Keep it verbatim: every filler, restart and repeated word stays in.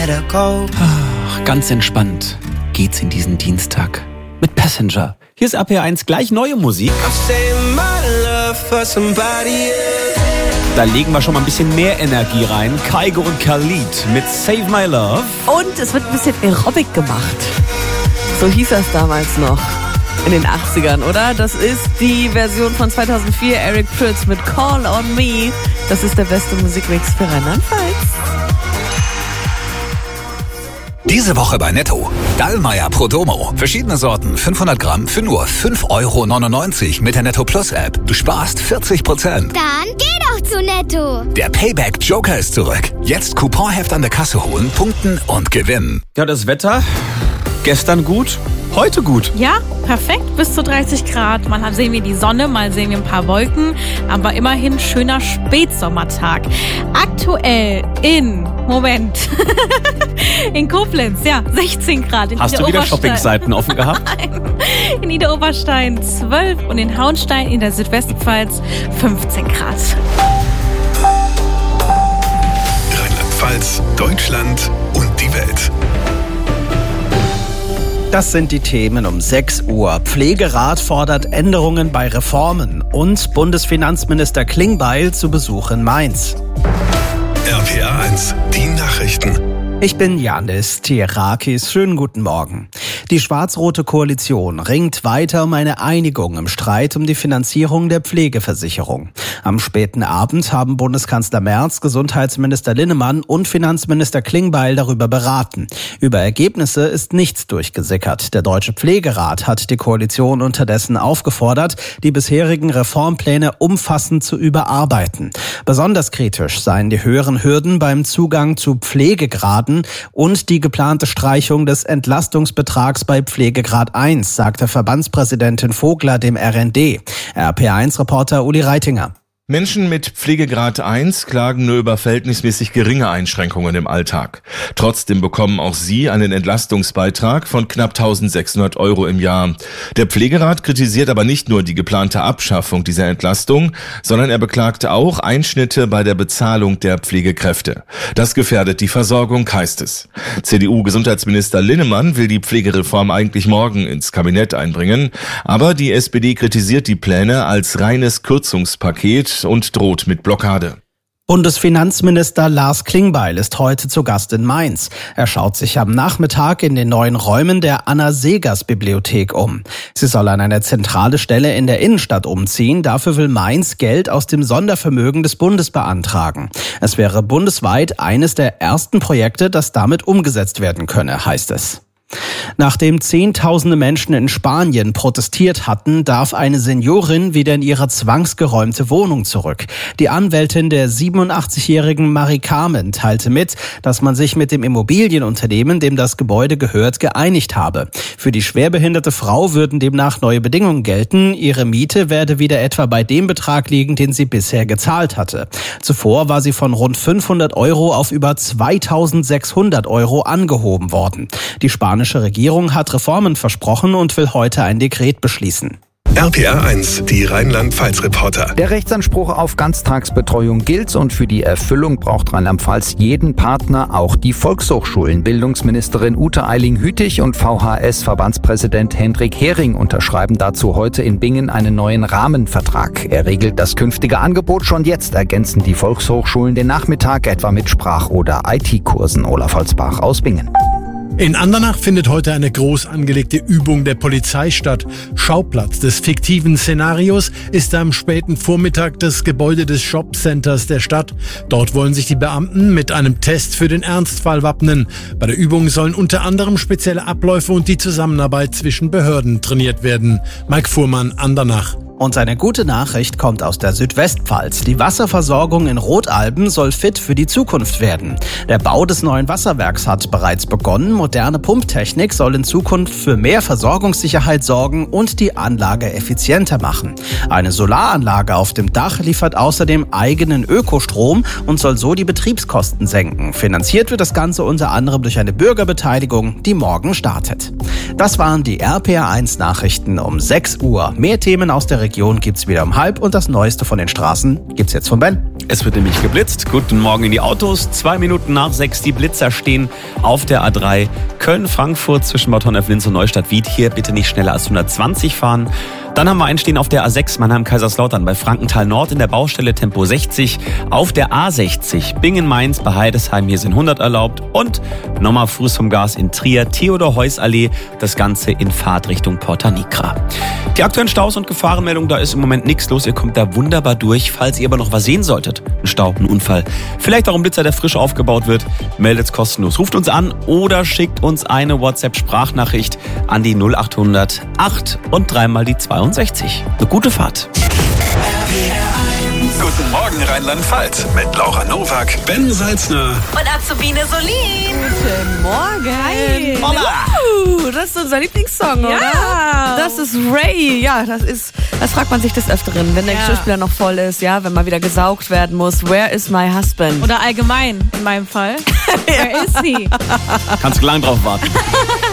let her go. Ach, ganz entspannt geht's in diesen Dienstag mit Passenger. Hier ist R P R eins, gleich neue Musik. I'm saying my love for somebody else. Da legen wir schon mal ein bisschen mehr Energie rein. Kygo und Khalid mit Save My Love. Und es wird ein bisschen Aerobic gemacht. So hieß das damals noch. In den achtzigern, oder? Das ist die Version von zweitausendvier, Eric Prydz mit Call on Me. Das ist der beste Musikmix für Rheinland-Pfalz. Diese Woche bei Netto. Dallmayr Prodomo. Verschiedene Sorten, fünfhundert Gramm für nur fünf Euro neunundneunzig mit der Netto Plus App. Du sparst vierzig Prozent. Dann geh doch zu Netto. Der Payback Joker ist zurück. Jetzt Couponheft an der Kasse holen, punkten und gewinnen. Ja, das Wetter gestern gut, heute gut. Ja, perfekt, bis zu dreißig Grad. Mal sehen wir die Sonne, mal sehen wir ein paar Wolken, aber immerhin schöner Spätsommertag. Aktuell in, Moment, in Koblenz, ja, sechzehn Grad. In Hast du wieder Shoppingseiten offen gehabt? Nein, in Niederoberstein zwölf und in Hauenstein in der Südwestpfalz fünfzehn Grad. Rheinland-Pfalz, Deutschland und die Welt. Das sind die Themen um sechs Uhr. Pflegerat fordert Änderungen bei Reformen und Bundesfinanzminister Klingbeil zu Besuch in Mainz. R P R eins, die Nachrichten. Ich bin Janis Tierakis. Schönen guten Morgen. Die schwarz-rote Koalition ringt weiter um eine Einigung im Streit um die Finanzierung der Pflegeversicherung. Am späten Abend haben Bundeskanzler Merz, Gesundheitsminister Linnemann und Finanzminister Klingbeil darüber beraten. Über Ergebnisse ist nichts durchgesickert. Der Deutsche Pflegerat hat die Koalition unterdessen aufgefordert, die bisherigen Reformpläne umfassend zu überarbeiten. Besonders kritisch seien die höheren Hürden beim Zugang zu Pflegegraden und die geplante Streichung des Entlastungsbetrags bei Pflegegrad eins, sagte Verbandspräsidentin Vogler dem R N D. R P R eins Reporter Uli Reitinger. Menschen mit Pflegegrad eins klagen nur über verhältnismäßig geringe Einschränkungen im Alltag. Trotzdem bekommen auch sie einen Entlastungsbeitrag von knapp eintausendsechshundert Euro im Jahr. Der Pflegerat kritisiert aber nicht nur die geplante Abschaffung dieser Entlastung, sondern er beklagte auch Einschnitte bei der Bezahlung der Pflegekräfte. Das gefährdet die Versorgung, heißt es. C D U-Gesundheitsminister Linnemann will die Pflegereform eigentlich morgen ins Kabinett einbringen, aber die S P D kritisiert die Pläne als reines Kürzungspaket und droht mit Blockade. Bundesfinanzminister Lars Klingbeil ist heute zu Gast in Mainz. Er schaut sich am Nachmittag in den neuen Räumen der Anna-Seghers-Bibliothek um. Sie soll an eine zentrale Stelle in der Innenstadt umziehen. Dafür will Mainz Geld aus dem Sondervermögen des Bundes beantragen. Es wäre bundesweit eines der ersten Projekte, das damit umgesetzt werden könne, heißt es. Nachdem Zehntausende Menschen in Spanien protestiert hatten, darf eine Seniorin wieder in ihre zwangsgeräumte Wohnung zurück. Die Anwältin der siebenundachtzigjährigen Mari Carmen teilte mit, dass man sich mit dem Immobilienunternehmen, dem das Gebäude gehört, geeinigt habe. Für die schwerbehinderte Frau würden demnach neue Bedingungen gelten. Ihre Miete werde wieder etwa bei dem Betrag liegen, den sie bisher gezahlt hatte. Zuvor war sie von rund fünfhundert Euro auf über zweitausendsechshundert Euro angehoben worden. Die spanische Die Regierung hat Reformen versprochen und will heute ein Dekret beschließen. R P R eins, die Rheinland-Pfalz-Reporter. Der Rechtsanspruch auf Ganztagsbetreuung gilt und für die Erfüllung braucht Rheinland-Pfalz jeden Partner, auch die Volkshochschulen. Bildungsministerin Ute Eiling-Hütig und V H S-Verbandspräsident Hendrik Hering unterschreiben dazu heute in Bingen einen neuen Rahmenvertrag. Er regelt das künftige Angebot. Schon jetzt ergänzen die Volkshochschulen den Nachmittag etwa mit Sprach- oder I T-Kursen. Olaf Holzbach aus Bingen. In Andernach findet heute eine groß angelegte Übung der Polizei statt. Schauplatz des fiktiven Szenarios ist am späten Vormittag das Gebäude des Shopcenters der Stadt. Dort wollen sich die Beamten mit einem Test für den Ernstfall wappnen. Bei der Übung sollen unter anderem spezielle Abläufe und die Zusammenarbeit zwischen Behörden trainiert werden. Mike Fuhrmann, Andernach. Und eine gute Nachricht kommt aus der Südwestpfalz. Die Wasserversorgung in Rotalben soll fit für die Zukunft werden. Der Bau des neuen Wasserwerks hat bereits begonnen. Moderne Pumptechnik soll in Zukunft für mehr Versorgungssicherheit sorgen und die Anlage effizienter machen. Eine Solaranlage auf dem Dach liefert außerdem eigenen Ökostrom und soll so die Betriebskosten senken. Finanziert wird das Ganze unter anderem durch eine Bürgerbeteiligung, die morgen startet. Das waren die R P R eins Nachrichten um sechs Uhr. Mehr Themen aus der Region Region gibt's wieder um halb und das Neueste von den Straßen gibt's jetzt von Ben. Es wird nämlich geblitzt. Guten Morgen in die Autos. Zwei Minuten nach sechs. Die Blitzer stehen auf der A drei Köln-Frankfurt zwischen Bad Honnef-Linz und Neustadt-Wied. Hier bitte nicht schneller als hundertzwanzig fahren. Dann haben wir einen stehen auf der A sechs Mannheim-Kaiserslautern bei Frankenthal Nord in der Baustelle Tempo sechzig. Auf der A sechzig Bingen-Mainz bei Heidesheim, hier sind hundert erlaubt. Und nochmal Fuß vom Gas in Trier, Theodor-Heuss-Allee, das Ganze in Fahrtrichtung Porta Nigra. Die aktuellen Staus und Gefahrenmeldungen, da ist im Moment nichts los. Ihr kommt da wunderbar durch. Falls ihr aber noch was sehen solltet, ein Stau, ein Unfall, vielleicht auch ein Blitzer, der frisch aufgebaut wird, meldet's kostenlos. Ruft uns an oder schickt uns eine WhatsApp-Sprachnachricht an die null acht hundert acht und dreimal die zweiundsechzig. Eine gute Fahrt. Guten Morgen Rheinland-Pfalz mit Laura Nowak, Ben Salzner Und Azubine Solin. Guten Morgen. Hi. Uh, das ist unser Lieblingssong, Ja. oder? Das ist Ray. Ja, das ist, das fragt man sich des Öfteren, wenn der Ja. Geschirrspüler noch voll ist, ja, wenn mal wieder gesaugt werden muss. Where is my husband? Oder allgemein in meinem Fall. Wer ist sie? Kannst du lang drauf warten.